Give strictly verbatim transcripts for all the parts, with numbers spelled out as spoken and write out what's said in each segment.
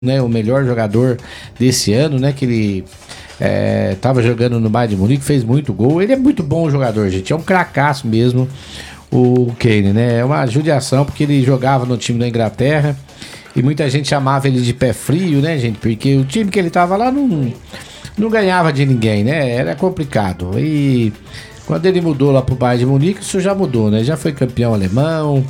né, o melhor jogador desse ano, né, que ele é, tava jogando no Bayern de Munique, fez muito gol. Ele é muito bom jogador, gente, é um cracaço mesmo, o Kane, né? É uma judiação porque ele jogava no time da Inglaterra e muita gente chamava ele de pé frio, né, gente? Porque o time que ele tava lá não, não ganhava de ninguém, né? Era complicado. E quando ele mudou lá pro Bayern de Munique, isso já mudou, né? Já foi campeão alemão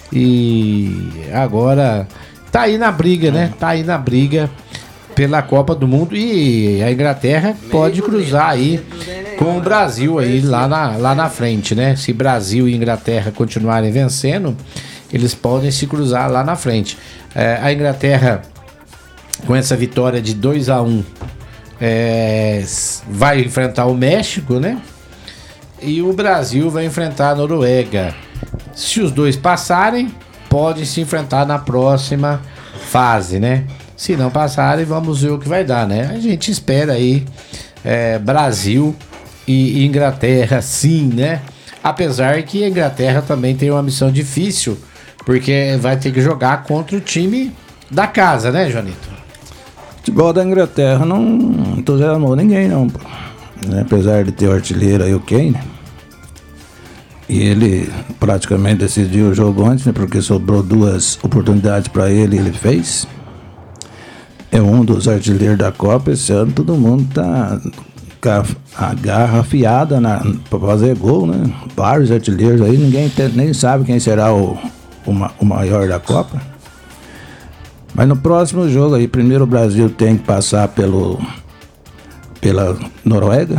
e agora tá aí na briga, né? Tá aí na briga pela Copa do Mundo e a Inglaterra pode cruzar aí com o Brasil aí lá na, lá na frente, né? Se Brasil e Inglaterra continuarem vencendo, eles podem se cruzar lá na frente. É, a Inglaterra, com essa vitória de dois a um, é, vai enfrentar o México, né? E o Brasil vai enfrentar a Noruega. Se os dois passarem, podem se enfrentar na próxima fase, né? Se não passarem, vamos ver o que vai dar, né? A gente espera aí é, Brasil e Inglaterra, sim, né? Apesar que a Inglaterra também tem uma missão difícil, porque vai ter que jogar contra o time da casa, né, Joanito? O futebol da Inglaterra não entusiasmou ninguém, não, pô. Apesar de ter o artilheiro aí, o Kane, e ele praticamente decidiu o jogo antes, né, porque sobrou duas oportunidades para ele e ele fez. É um dos artilheiros da Copa. Esse ano todo mundo tá com a garra afiada para fazer gol, né? Vários artilheiros aí, ninguém tem, nem sabe quem será o, o, o maior da Copa. Mas no próximo jogo aí, primeiro o Brasil tem que passar pelo, pela Noruega.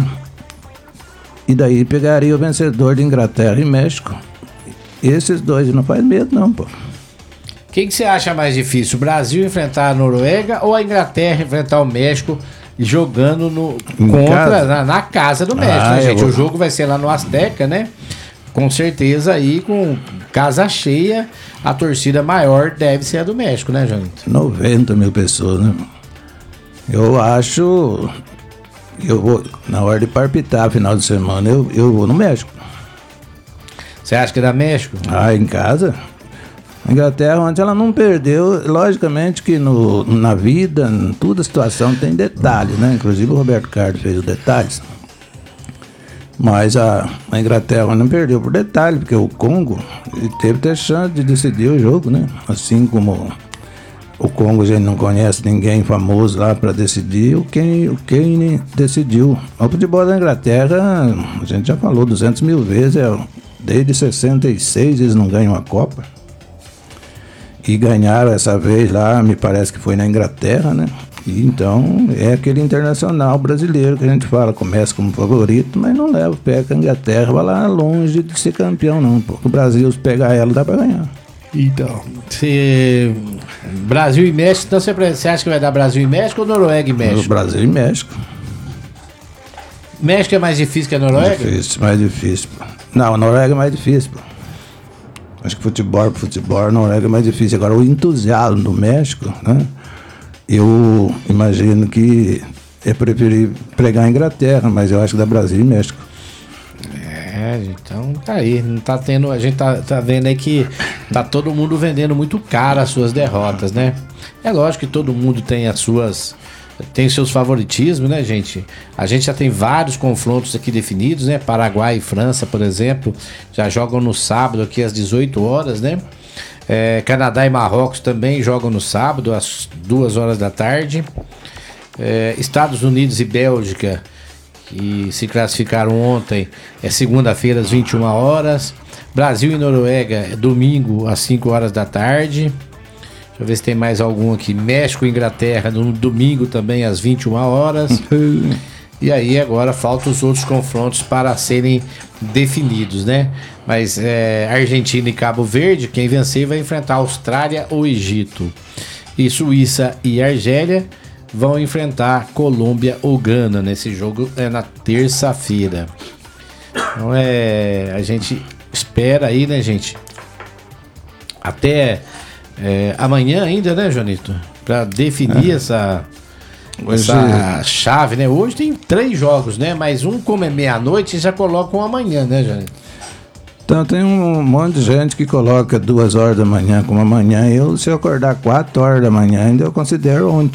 E daí pegaria o vencedor de Inglaterra e México. Esses dois não faz medo não, pô. Quem que você acha mais difícil? O Brasil enfrentar a Noruega ou a Inglaterra enfrentar o México jogando no, contra, casa? Na, na casa do México, ah, né, gente? Vou... O jogo vai ser lá no Azteca, né? Com certeza aí, com casa cheia, a torcida maior deve ser a do México, né, Jonathan? noventa mil pessoas, né? Eu acho... Eu vou, na hora de palpitar, final de semana, eu, eu vou no México. Você acha que é da México? Ah, em casa? A Inglaterra, onde ela não perdeu, logicamente que no, na vida, em toda situação tem detalhes, né? Inclusive o Roberto Carlos fez os detalhes. Mas a, a Inglaterra não perdeu por detalhe, porque o Congo ele teve até chance de decidir o jogo, né? Assim como o Congo a gente não conhece ninguém famoso lá para decidir, o Kane, o Kane decidiu. O futebol da Inglaterra, a gente já falou duzentas mil vezes, é, desde sessenta e seis eles não ganham a Copa. E ganharam essa vez lá, me parece que foi na Inglaterra, né? E então é aquele internacional brasileiro que a gente fala, começa como favorito, mas não leva o pé que a Inglaterra vai lá longe de ser campeão, não. Porque o Brasil, se pegar ela, dá pra ganhar. Então, se Brasil e México, então você acha que vai dar Brasil e México ou Noruega e México? Brasil e México. México é mais difícil que a Noruega? Difícil, mais difícil. Pô. Não, a Noruega é mais difícil, pô. Acho que futebol, futebol, a Noruega é mais difícil. Agora, o entusiasmo do México, né? Eu imagino que é preferir pregar a Inglaterra, mas eu acho que dá Brasil e México. É, então tá aí. Não tá tendo, a gente tá, tá vendo aí que tá todo mundo vendendo muito caro as suas derrotas, né? É lógico que todo mundo tem as suas. Tem seus favoritismos, né, gente? A gente já tem vários confrontos aqui definidos, né? Paraguai e França, por exemplo, já jogam no sábado aqui às dezoito horas, né? É, Canadá e Marrocos também jogam no sábado às duas horas da tarde. É, Estados Unidos e Bélgica, que se classificaram ontem, é segunda-feira às vinte e uma horas. Brasil e Noruega é domingo às cinco horas da tarde. Deixa eu ver se tem mais algum aqui. México e Inglaterra no domingo também às vinte e uma horas. E aí agora faltam os outros confrontos para serem definidos, né? Mas é, Argentina e Cabo Verde, quem vencer vai enfrentar Austrália ou Egito. E Suíça e Argélia vão enfrentar Colômbia ou Gana. Nesse jogo é na terça-feira. Então é, a gente espera aí, né, gente? Até é, amanhã ainda, né, Joanito? Para definir é. essa... Hoje... essa chave, né? Hoje tem três jogos, né? Mas um, como é meia-noite, já colocam amanhã, né, Janete? Então tem um monte de gente que coloca duas horas da manhã como amanhã. Eu, se eu acordar quatro horas da manhã, ainda eu considero ontem.